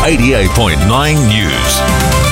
88.9 News.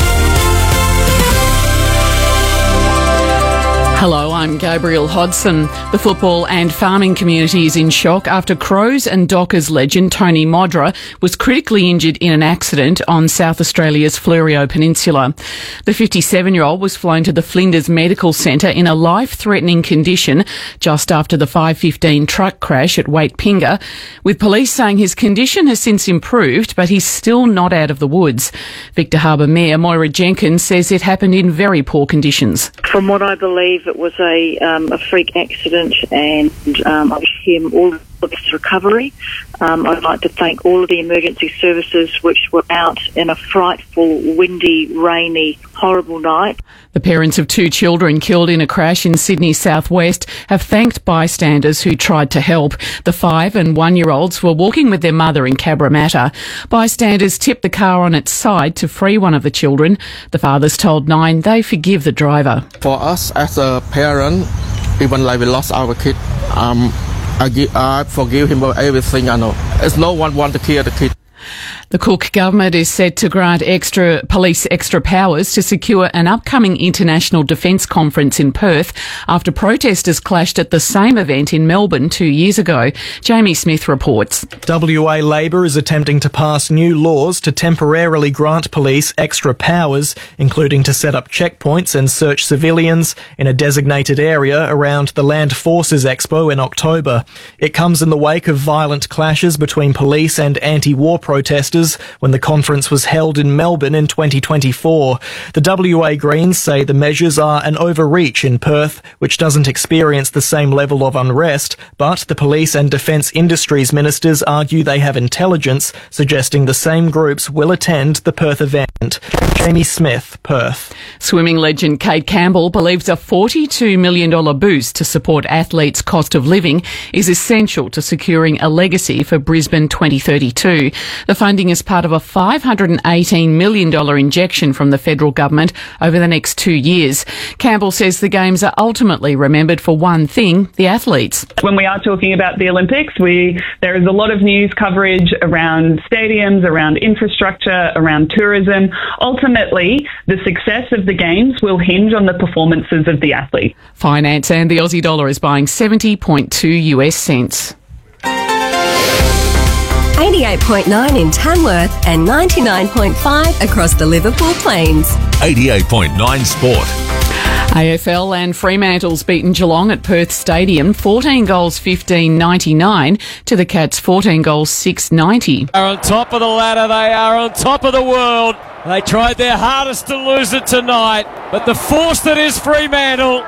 Hello, I'm Gabrielle Hodson. The football and farming community is in shock after Crows and Dockers legend Tony Modra was critically injured in an accident on South Australia's Fleurieu Peninsula. The 57-year-old was flown to the Flinders Medical Centre in a life-threatening condition just after the 5:15 truck crash at Waitpinga, with police saying his condition has since improved, but he's still not out of the woods. Victor Harbour Mayor Moira Jenkins says it happened in very poor conditions. From what I believe, it was a freak accident, and I wish him all of his recovery. I'd like to thank all of the emergency services which were out in a frightful, windy, rainy, horrible night. The parents of 2 children killed in a crash in Sydney's southwest have thanked bystanders who tried to help. The 5- and 1-year-olds were walking with their mother in Cabramatta. Bystanders tipped the car on its side to free one of the children. The fathers told Nine they forgive the driver. For us as a parent, even like we lost our kid, I forgive him for everything I know. There's no one want to kill the kid. The Cook government is set to grant police extra powers to secure an upcoming International Defence Conference in Perth after protesters clashed at the same event in Melbourne 2 years ago. Jamie Smith reports. WA Labor is attempting to pass new laws to temporarily grant police extra powers, including to set up checkpoints and search civilians in a designated area around the Land Forces Expo in October. It comes in the wake of violent clashes between police and anti-war protesters when the conference was held in Melbourne in 2024. The WA Greens say the measures are an overreach in Perth, which doesn't experience the same level of unrest, but the police and defence industries ministers argue they have intelligence, suggesting the same groups will attend the Perth event. Jamie Smith, Perth. Swimming legend Kate Campbell believes a $42 million boost to support athletes' cost of living is essential to securing a legacy for Brisbane 2032. The funding is part of a $518 million injection from the federal government over the next 2 years. Campbell says the Games are ultimately remembered for one thing: the athletes. When we are talking about the Olympics, there is a lot of news coverage around stadiums, around infrastructure, around tourism. Ultimately, the success of the Games will hinge on the performances of the athletes. Finance and the Aussie dollar is buying 70.2 US cents. 88.9 in Tamworth and 99.5 across the Liverpool Plains. 88.9 Sport. AFL and Fremantle's beaten Geelong at Perth Stadium 14 goals 15-99 to the Cats 14 goals 6-90. They are on top of the ladder, they are on top of the world. They tried their hardest to lose it tonight, but the force that is Fremantle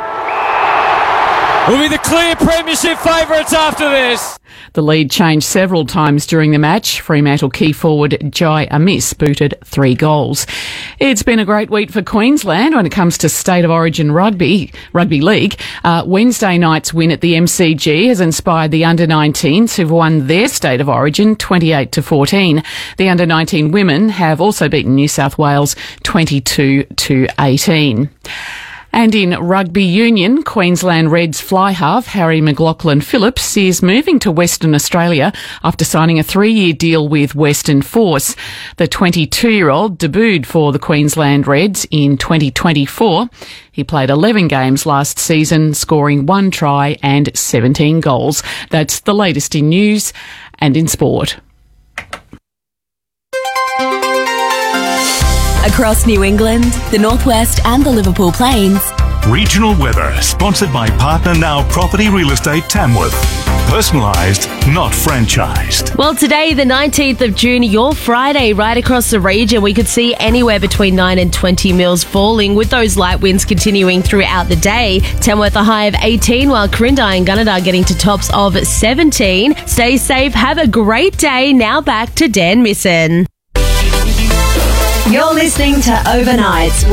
will be the clear premiership favourites after this. The lead changed several times during the match. Fremantle key forward Jai Amiss booted 3 goals. It's been a great week for Queensland when it comes to State of Origin rugby league. Wednesday night's win at the MCG has inspired the under-19s who've won their State of Origin 28-14. The under-19 women have also beaten New South Wales 22-18. And in rugby union, Queensland Reds fly half Harry McLaughlin-Phillips is moving to Western Australia after signing a 3-year deal with Western Force. The 22-year-old debuted for the Queensland Reds in 2024. He played 11 games last season, scoring 1 try and 17 goals. That's the latest in news and in sport. Across New England, the Northwest and the Liverpool Plains. Regional weather, sponsored by Partner Now Property Real Estate Tamworth. Personalised, not franchised. Well, today, the 19th of June, your Friday, right across the region, we could see anywhere between 9 and 20 mils falling, with those light winds continuing throughout the day. Tamworth a high of 18, while Corinda and Gunnedah getting to tops of 17. Stay safe, have a great day. Now back to Dan Misson. You're listening to Overnights.